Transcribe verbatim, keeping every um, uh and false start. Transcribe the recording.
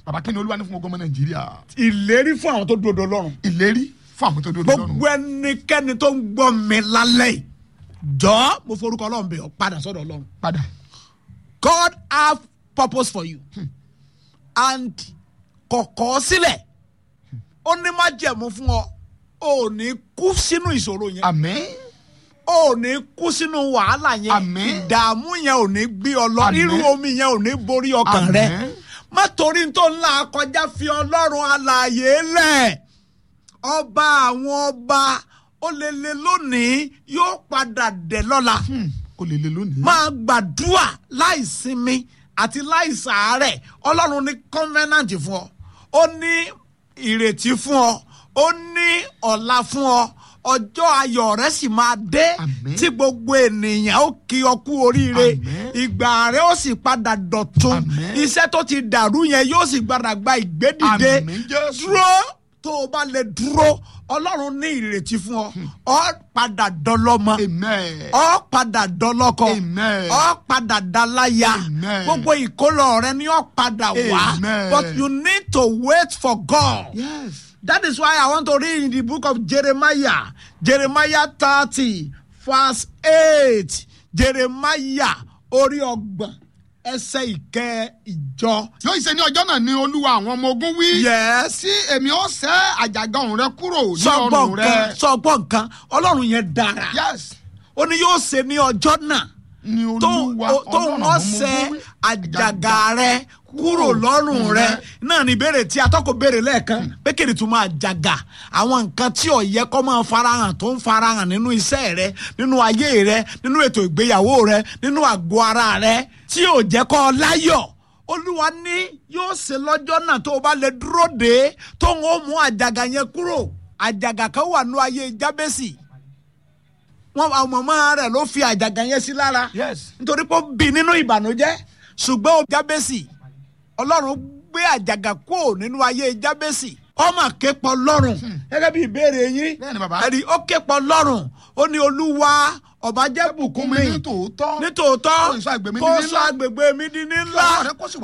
bàbá kí ni Olúwa ní fún ọgọ́mọ Nàìjíríà. ìlérí fún àwọn tó dúró lọ́rùn. ìlérí fún àwọn tó dúró lọ́rùn. gbogbo ẹnikẹ́ni tó ń gbọ́ mi lálẹ́ yìí jọ̀ọ́ mo forúkọ Ọlọ́run bẹ̀ ọ́ padà sọ́dọ̀ Ọlọ́run. padà. God have purpose for you hmm. and kọ̀kọ́ sílẹ̀ ó ní májẹ̀mú fún ọ ò ní kú sínú ìṣòro yẹn. àmín. ò ní kú sínú wàhálà yẹn. àmín. ìdààmú yẹn ò ní gbé ọ lọ. àmín. irú omi yẹn ò ní borí ọkàn rẹ. má torí tó ńlá kọjá fi Ọlọ́run alààyè lẹ̀. ọba àwọn ọba ó lè lè lónìí yóò padà dé lọ́la. ó lè lè lónìí. máa gbàdúrà láì sinmi àti láì sàárẹ̀. Ọlọ́run ní covenant fún ọ ó ní ìrètí fún ọ ó ní ọ̀la fún ọ ọjọ́ ayọ̀ rẹ sì máa dé. Àmín. tí gbogbo ènìyàn ó kí ọ kú oríire. Àmín. ìgbà rẹ ó sì padà dọ̀tun. Àmín. iṣẹ́ tó ti dàrú yẹn yóò sì padà gba ìgbédìde. Àmín Jésù. dúró tó o bá lè dúró Ọlọ́run ní ìrètí fún ọ ọ padà dọlọ́mọ. Amen. ọ padà dọlọ́kọ. Amen. ọ padà dáláyà. Amen. gbogbo ìkólọ rẹ ni ọ padà wá. Amen. But you need to wait for God. Yes. That is why I want to read in the book of Jeremiah. Jeremiah thirty verse eight. Jeremiah orí ọgbọ̀n ẹsẹ̀ ìkẹ́ ìjọ. yóò ṣe ní ọjọ́ náà ni Olúwa àwọn ọmọ ogun wí. Yes. tí èmi ó ṣẹ́ àjàgà ọ̀run rẹ kúrò ní Sọgbọ́n ọrùn rẹ. nǹkan sọgbọ́n nǹkan Ọlọ́run yẹn dára. Yes. Ó ní yóò ṣe ní ọjọ́ náà ni tó Olúwa tó Ọlọ́run wọ́n àwọn ọmọ ṣẹ́ ogun wí. àjàgà rẹ kúrò lọ́rùn rẹ náà ní ìbéèrè tí atọ́kọ̀ béèrè lẹ́ẹ̀kan pé kí ni tún máa jàgà àwọn nǹkan tí ó yẹ kó máa farahàn tó ń farahàn nínú iṣẹ́ rẹ nínú ayé rẹ nínú ètò ìgbéyàwó rẹ nínú àgọ́ ara rẹ tí ò jẹ́ kó láyọ̀. Olúwa ní yóò ṣe lọ́jọ́ náà tó o bá lè dúró dé tó ń mú àjàgà yẹn kúrò. Àjàgà kan wà ní ayé Jábésì wọn àwọn mọ̀mọ́ rẹ̀ ló fi àjàgà yẹn sí lára. Yes. nítorí pé ó bí nínú ìbànújẹ́ ṣùgbọ́n ó Jábésì Ọlọ́run gbé àjàgà kúrò nínú ayé Jábésì ọmọ képọ̀ lọ́rùn gẹ́gẹ́ bí ìbéèrè yín. Bẹ́ẹ̀ni bàbá. ẹ̀rí ó képọ̀ lọ́rùn ó ní Olúwa ọba jẹ́ bùkún mi ní tòótọ́. ní tòótọ́ Kó sọ agbègbè mi di kó ní sọ ńlá. agbègbè mi di ní ńlá. Ọwọ́ rẹ kó sì